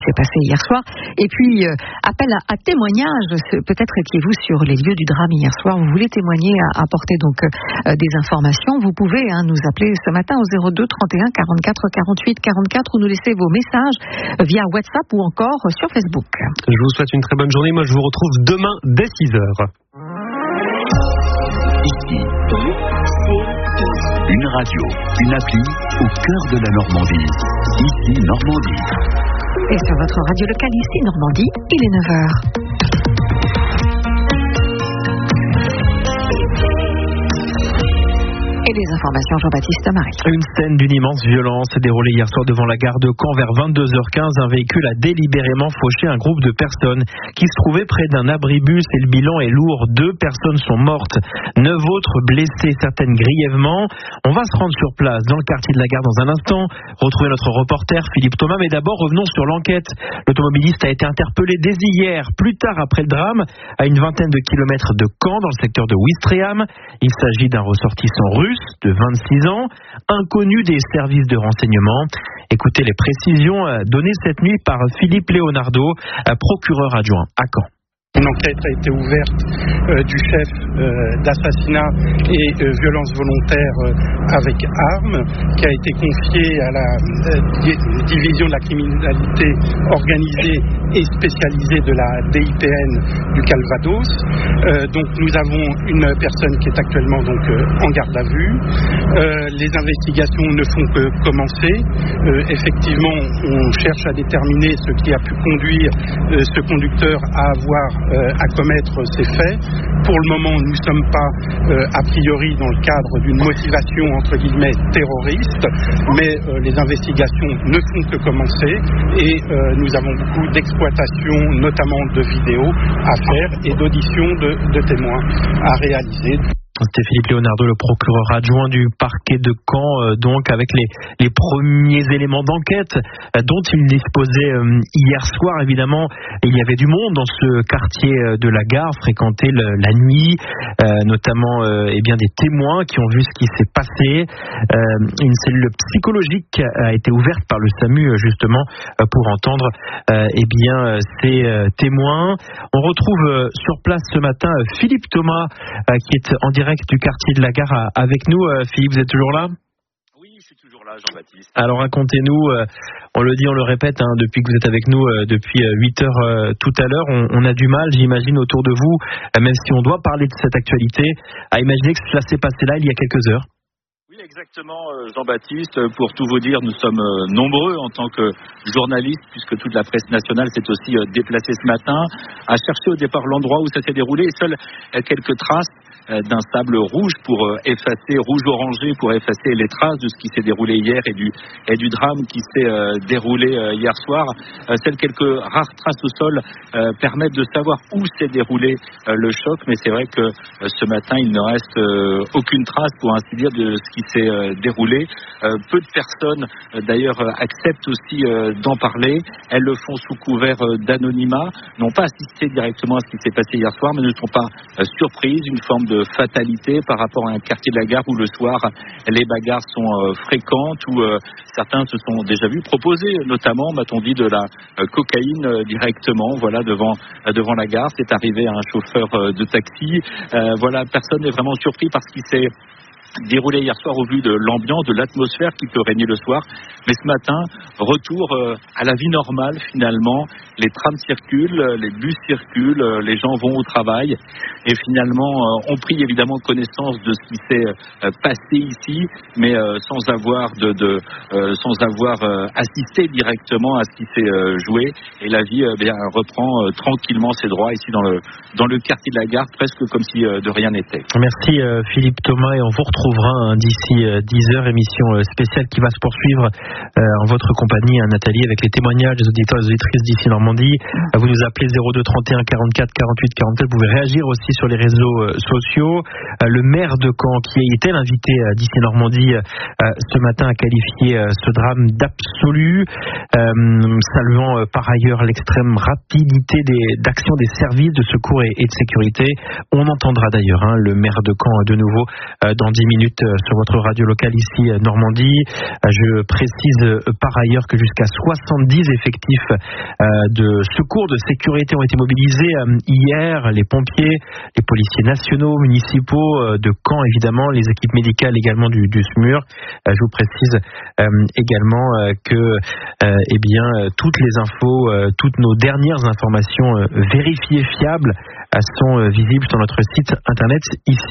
s'est passé hier soir. Et puis, appel à témoignage, peut-être étiez-vous sur les lieux du drame hier soir, vous voulez témoigner, apporter donc des informations, vous pouvez nous appeler ce matin au 02 31 44 48 44 ou nous laisser vos messages via WhatsApp ou encore sur Facebook. Je vous souhaite une très bonne journée, moi je vous retrouve demain dès 6h. Ici, une radio, une appli au cœur de la Normandie. Ici, Normandie. Et sur votre radio locale ici, Normandie, il est 9h. Et les informations, Jean-Baptiste Marie. Une scène d'une immense violence s'est déroulée hier soir devant la gare de Caen vers 22h15. Un véhicule a délibérément fauché un groupe de personnes qui se trouvaient près d'un abribus et le bilan est lourd. 2 personnes sont mortes, 9 autres blessées, certaines grièvement. On va se rendre sur place dans le quartier de la gare dans un instant, retrouver notre reporter Philippe Thomas. Mais d'abord, revenons sur l'enquête. L'automobiliste a été interpellé dès hier, plus tard après le drame, à une vingtaine de kilomètres de Caen, dans le secteur de Ouistreham. Il s'agit d'un ressortissant russe de 26 ans, inconnu des services de renseignement. Écoutez les précisions données cette nuit par Philippe Leonardo, procureur adjoint à Caen. Une enquête a été ouverte du chef d'assassinat et violence volontaire avec armes, qui a été confiée à la division de la criminalité organisée et spécialisée de la DIPN du Calvados. Donc nous avons une personne qui est actuellement donc en garde à vue. Les investigations ne font que commencer. Effectivement, on cherche à déterminer ce qui a pu conduire ce conducteur à avoir à commettre ces faits. Pour le moment, nous ne sommes pas a priori dans le cadre d'une motivation entre guillemets terroriste, mais les investigations ne font que commencer et nous avons beaucoup d'exploitation, notamment de vidéos à faire et d'auditions de témoins à réaliser. C'était Philippe Leonardo, le procureur adjoint du parquet de Caen, donc avec les premiers éléments d'enquête dont il disposait hier soir. Évidemment, il y avait du monde dans ce quartier de la gare, fréquenté la nuit, notamment des témoins qui ont vu ce qui s'est passé. Une cellule psychologique a été ouverte par le SAMU justement pour entendre ces témoins. On retrouve sur place ce matin Philippe Thomas qui est en direct du quartier de la gare avec nous. Philippe, vous êtes toujours là ? Oui, je suis toujours là, Jean-Baptiste. Alors racontez-nous, on le dit, on le répète, depuis que vous êtes avec nous, depuis 8 heures tout à l'heure, on a du mal, j'imagine, autour de vous, même si on doit parler de cette actualité, à imaginer que cela s'est passé là il y a quelques heures. Oui, exactement, Jean-Baptiste. Pour tout vous dire, nous sommes nombreux en tant que journalistes, puisque toute la presse nationale s'est aussi déplacée ce matin, à chercher au départ l'endroit où ça s'est déroulé, et seules quelques traces d'un sable rouge rouge-orangé pour effacer les traces de ce qui s'est déroulé hier et du drame qui s'est déroulé hier soir. Seules quelques rares traces au sol permettent de savoir où s'est déroulé le choc, mais c'est vrai que ce matin il ne reste aucune trace, pour ainsi dire, de ce qui s'est déroulé. Peu de personnes d'ailleurs acceptent aussi d'en parler. Elles le font sous couvert d'anonymat, n'ont pas assisté directement à ce qui s'est passé hier soir, mais ne sont pas surprises. Une forme de fatalité par rapport à un quartier de la gare où le soir les bagarres sont fréquentes, où certains se sont déjà vus proposer, notamment, m'a-t-on dit, de la cocaïne directement, devant la gare. C'est arrivé à un chauffeur de taxi. Personne n'est vraiment surpris par ce qui s'est déroulé hier soir au vu de l'ambiance, de l'atmosphère qui peut régner le soir. Mais ce matin, retour à la vie normale finalement. Les trams circulent, les bus circulent, les gens vont au travail et finalement ont pris évidemment connaissance de ce qui s'est passé ici, mais sans avoir assisté directement à ce qui s'est joué. Et la vie reprend tranquillement ses droits ici dans le quartier de la gare, presque comme si de rien n'était. Merci Philippe Thomas, et on vous retrouvera d'ici 10h, émission spéciale qui va se poursuivre en votre compagnie, Nathalie, avec les témoignages des auditeurs et des auditrices d'ici Normandie. Vous nous appelez 02 31 44 48 44. Vous pouvez réagir aussi sur les réseaux sociaux. Le maire de Caen, qui était l'invité d'ici Normandie ce matin, a qualifié ce drame d'absolu, saluant par ailleurs l'extrême rapidité d'action des services de secours et de sécurité. On entendra d'ailleurs le maire de Caen de nouveau dans 10 minutes. minutes sur votre radio locale ici Normandie. Je précise par ailleurs que jusqu'à 70 effectifs de secours, de sécurité ont été mobilisés hier. Les pompiers, les policiers nationaux, municipaux de Caen évidemment, les équipes médicales également du SMUR. Je vous précise également que toutes les infos, toutes nos dernières informations vérifiées, fiables, sont visibles sur notre site internet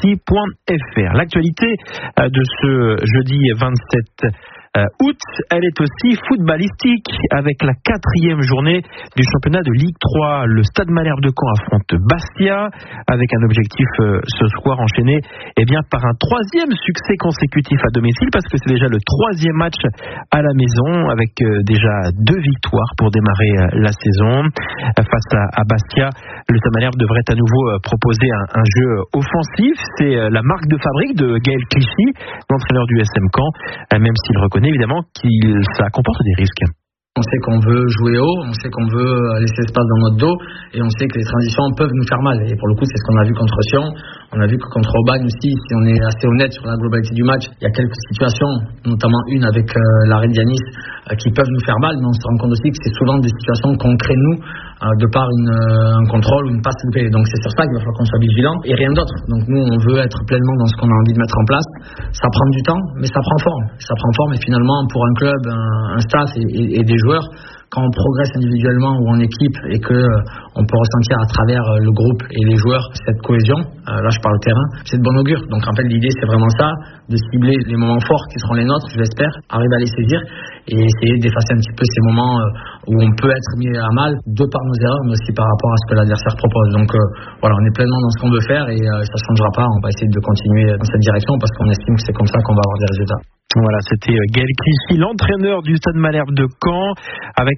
ici.fr. L'actualité de ce jeudi 27 août, elle est aussi footballistique avec la 4e journée du championnat de Ligue 3. Le Stade Malherbe de Caen affronte Bastia avec un objectif ce soir enchaîné par un 3e succès consécutif à domicile, parce que c'est déjà le 3e match à la maison avec déjà 2 victoires pour démarrer la saison. Face à Bastia, le Stade Malherbe devrait à nouveau proposer un jeu offensif. C'est la marque de fabrique de Gaël Clichy, l'entraîneur du SM Caen, même s'il reconnaît évidemment que ça comporte des risques. On sait qu'on veut jouer haut, on sait qu'on veut laisser espace dans notre dos, et on sait que les transitions peuvent nous faire mal. Et pour le coup, c'est ce qu'on a vu contre Sion. On a vu que contre Aubagne aussi, si on est assez honnête sur la globalité du match, il y a quelques situations, notamment une avec l'arrêt de Yanis, qui peuvent nous faire mal, mais on se rend compte aussi que c'est souvent des situations qu'on crée nous, de par un contrôle ou une passe loupée. Donc c'est sur ça qu'il va falloir qu'on soit vigilant et rien d'autre. Donc nous, on veut être pleinement dans ce qu'on a envie de mettre en place. Ça prend du temps, mais ça prend forme. Ça prend forme, et finalement, pour un club, un staff et des joueurs, quand on progresse individuellement ou en équipe et que on peut ressentir à travers le groupe et les joueurs cette cohésion, là je parle terrain, c'est de bon augure. Donc en fait l'idée c'est vraiment ça, de cibler les moments forts qui seront les nôtres, je l'espère, arriver à les saisir et essayer d'effacer un petit peu ces moments où on peut être mis à mal de par nos erreurs, mais aussi par rapport à ce que l'adversaire propose. Donc voilà, on est pleinement dans ce qu'on veut faire et ça ne changera pas. On va essayer de continuer dans cette direction parce qu'on estime que c'est comme ça qu'on va avoir des résultats. Voilà, c'était Gaël Clichy, l'entraîneur du Stade Malherbe de Caen, avec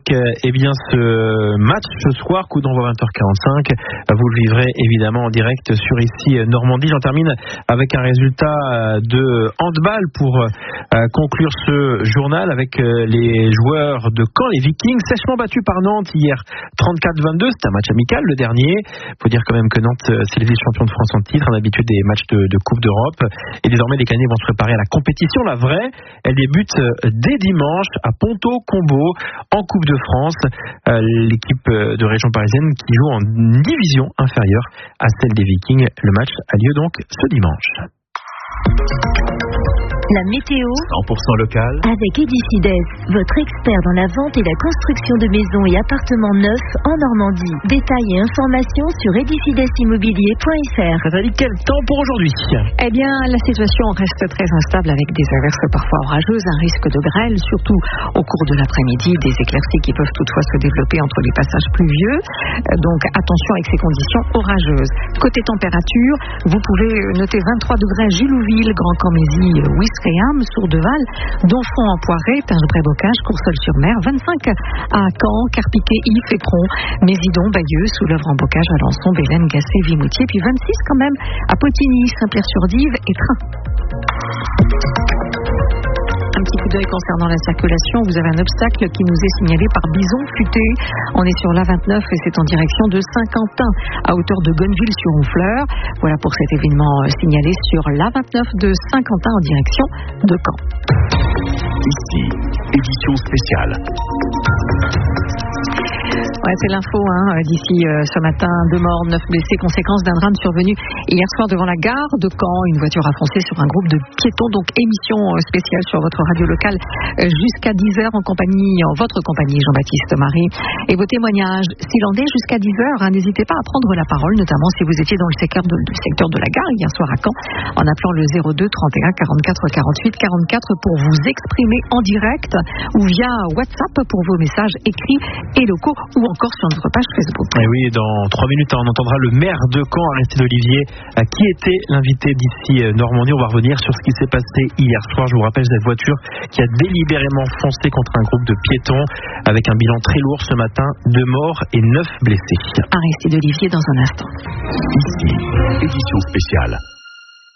ce match ce soir, coup d'envoi 20h45. Vous le vivrez évidemment en direct sur ici Normandie. J'en termine avec un résultat de handball pour conclure ce journal avec les joueurs de Caen, les Vikings, sèchement battus par Nantes hier 34-22. C'était un match amical, le dernier. Il faut dire quand même que Nantes, c'est le vice-champion de France en titre, un habitué des matchs de Coupe d'Europe. Et désormais, les Canets vont se préparer à la compétition, la vraie. Elle débute dès dimanche à Ponto-Combo en Coupe de France. L'équipe de région parisienne qui joue en division inférieure à celle des Vikings. Le match a lieu donc ce dimanche. La météo 100% local avec Edifides, votre expert dans la vente et la construction de maisons et appartements neufs en Normandie. Détails et informations sur edifidesimmobilier.fr. Nathalie, quel temps pour aujourd'hui? Eh bien, la situation reste très instable avec des averses parfois orageuses, un risque de grêle, surtout au cours de l'après-midi, des éclaircies qui peuvent toutefois se développer entre les passages pluvieux. Donc, attention avec ces conditions orageuses. Côté température, vous pouvez noter 23 degrés à Gilouville, Grand Cormézy, Ouistreham, Sourdeval, Donfont en Poiré, Tinge-Bray-Bocage, Courseulles-sur-Mer, 25 à Caen, Carpiquet, Yves, Éperon, Mésidon, Bayeux, Soulèvre-en-Bocage, Alençon, Bélène, Gassé, Vimoutier, puis 26 quand même à Potigny, Saint-Pierre-sur-Dive et Train. Un petit coup d'œil concernant la circulation. Vous avez un obstacle qui nous est signalé par Bison Futé. On est sur l'A29 et c'est en direction de Saint-Quentin, à hauteur de Gonneville-sur-Honfleur. Voilà pour cet événement signalé sur l'A29 de Saint-Quentin en direction de Caen. Ici, édition spéciale. Ouais, c'est l'info d'ici ce matin. 2 morts, 9 blessés, conséquence d'un drame survenu hier soir devant la gare de Caen. Une voiture a foncé sur un groupe de piétons. Donc émission spéciale sur votre radio locale jusqu'à 10h en votre compagnie Jean-Baptiste Marie. Et vos témoignages, s'il en est jusqu'à 10h, n'hésitez pas à prendre la parole, notamment si vous étiez dans le secteur de la gare hier soir à Caen, en appelant le 02 31 44 48 44 pour vous exprimer en direct ou via WhatsApp pour vos messages écrits et locaux ou encore sur notre page Facebook. Et oui, dans 3 minutes, on entendra le maire de Caen, Aristide Olivier, qui était l'invité d'ici Normandie. On va revenir sur ce qui s'est passé hier soir. Je vous rappelle cette voiture qui a délibérément foncé contre un groupe de piétons avec un bilan très lourd ce matin, 2 morts et 9 blessés. Aristide Olivier dans un instant. Ici, édition spéciale.